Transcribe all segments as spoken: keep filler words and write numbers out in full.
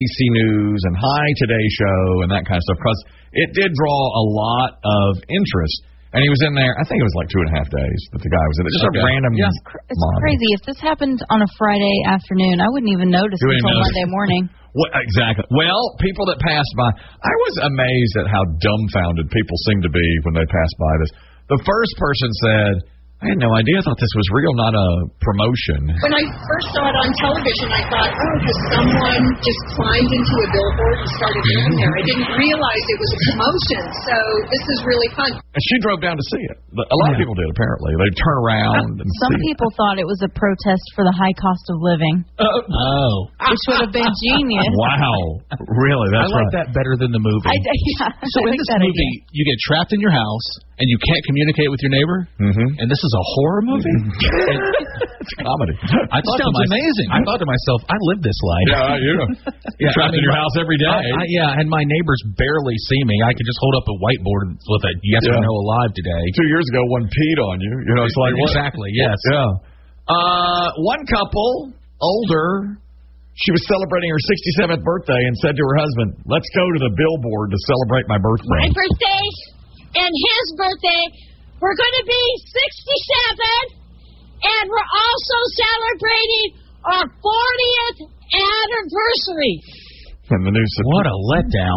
B C News and Hi Today Show and that kind of stuff, because it did draw a lot of interest. And he was in there, I think it was like two and a half days that the guy was in there. Just okay. a random yeah. It's model. crazy. If this happened on a Friday afternoon, I wouldn't even notice you until notice. Monday morning. What, exactly. Well, people that passed by, I was amazed at how dumbfounded people seem to be when they pass by this. The first person said, I had no idea. I thought this was real, not a promotion. When I first saw it on television, I thought, oh, has someone just climbed into a billboard and started living there? I didn't realize it was a promotion, so this is really fun. And she drove down to see it. A lot of people did, apparently. They turn around and Some see people it. thought it was a protest for the high cost of living. Uh, oh. Which would have been genius. Wow. Really? That's I like right. that better than the movie. I, yeah, so I in like this that movie, idea. you get trapped in your house, and you can't communicate with your neighbor, mm-hmm. and this is a horror movie? It's a comedy. I thought sounds my, amazing. I thought to myself, I live this life. Yeah, you know. Yeah, trapped I mean, in your my, house every day. I, I, yeah, and my neighbors barely see me. I could just hold up a whiteboard with a yes yeah. or no alive today. Two years ago, one peed on you. You know, it's like what? Exactly, yes. Yeah. Uh, one couple, older, she was celebrating her sixty-seventh birthday and said to her husband, let's go to the billboard to celebrate my birthday. My birthday and his birthday, we're going to be sixty-seven, and we're also celebrating our fortieth anniversary. And the news said, what a letdown.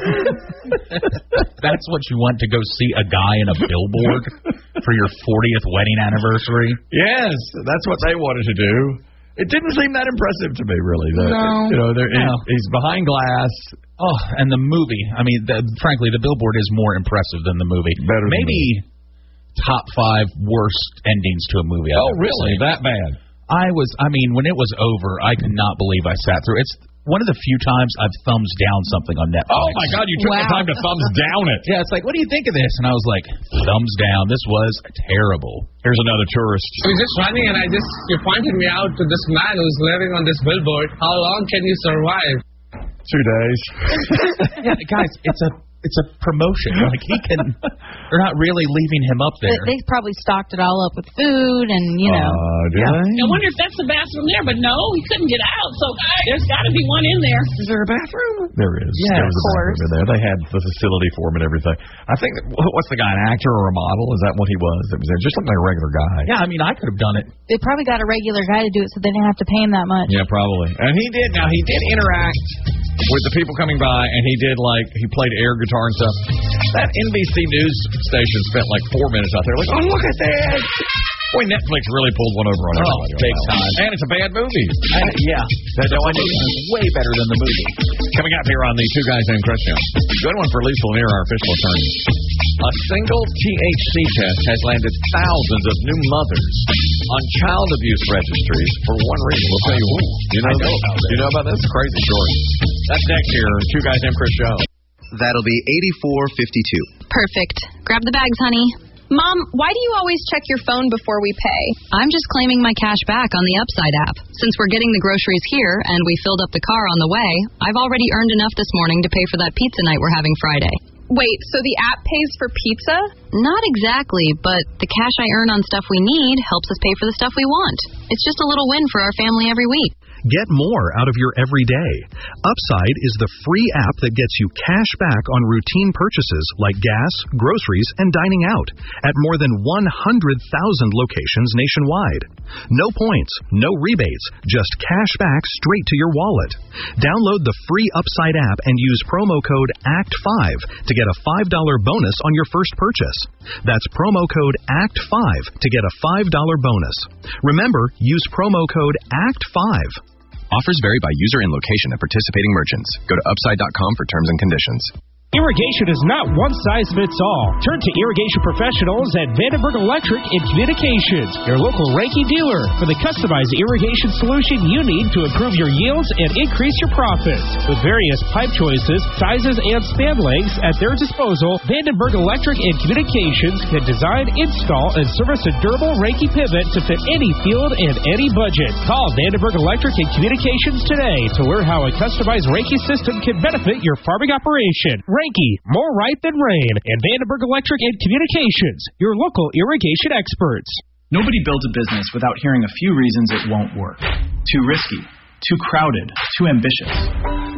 That's what you want to go see a guy in a billboard for your fortieth wedding anniversary? Yes, that's what they wanted to do. It didn't seem that impressive to me, really. The, no. You know, no. he's behind glass. Oh, and the movie. I mean, the, frankly, the billboard is more impressive than the movie. Better Maybe top five worst endings to a movie I've Oh, ever really? seen. That bad? I was, I mean, when it was over, I could not believe I sat through it. It's one of the few times I've thumbs down something on Netflix. Oh, my God, you took wow. the time to thumbs down it. Yeah, it's like, what do you think of this? And I was like, thumbs down. This was terrible. Here's another tourist. I was just running and I just, you pointed me out to this man who's living on this billboard. How long can you survive? Two days. Yeah, guys, it's a it's a promotion. Like, he can, they're not really leaving him up there. They, they probably stocked it all up with food and, you know. Uh, did yeah. they? I wonder if that's the bathroom there, but no, he couldn't get out, so there's got to be one in there. Is there a bathroom? There is. Yeah, there was of a bathroom course. in there. They had the facility for him and everything. I think, that, what's the guy, an actor or a model? Is that what he was? That was there? Just like a regular guy. Yeah, I mean, I could have done it. They probably got a regular guy to do it so they didn't have to pay him that much. Yeah, probably. And he did. Now, he did interact with the people coming by, and he did, like, he played air guitar and stuff. That N B C News station spent, like, four minutes out there, like, oh, look at that. Boy, Netflix really pulled one over on Oh, everybody. big on time. And it's a bad movie. I, yeah. That's no, all I think it's way better than the movie. Coming up here on the Two Guys Named Chris Show. Good one for Lisa Lanier, our official attorney. A single T H C test has landed thousands of new mothers on child abuse registries for one reason. We'll tell you what. You know, know about this. You know about this? Crazy story. That's next here. Two Guys Named Chris Show. That'll be eighty-four fifty-two. Perfect. Grab the bags, honey. Mom, why do you always check your phone before we pay? I'm just claiming my cash back on the Upside app. Since we're getting the groceries here and we filled up the car on the way, I've already earned enough this morning to pay for that pizza night we're having Friday. Wait, so the app pays for pizza? Not exactly, but the cash I earn on stuff we need helps us pay for the stuff we want. It's just a little win for our family every week. Get more out of your everyday. Upside is the free app that gets you cash back on routine purchases like gas, groceries, and dining out at more than one hundred thousand locations nationwide. No points, no rebates, just cash back straight to your wallet. Download the free Upside app and use promo code A C T five to get a five dollars bonus on your first purchase. That's promo code A C T five to get a five dollars bonus. Remember, use promo code A C T five. Offers vary by user and location at participating merchants. Go to upside dot com for terms and conditions. Irrigation is not one size fits all. Turn to irrigation professionals at Vandenberg Electric and Communications, your local Reiki dealer, for the customized irrigation solution you need to improve your yields and increase your profits. With various pipe choices, sizes, and span lengths at their disposal, Vandenberg Electric and Communications can design, install, and service a durable Reiki pivot to fit any field and any budget. Call Vandenberg Electric and Communications today to learn how a customized Reiki system can benefit your farming operation. Reiki, more right than rain, and Vandenberg Electric and Communications, your local irrigation experts. Nobody builds a business without hearing a few reasons it won't work. Too risky, too crowded, too ambitious.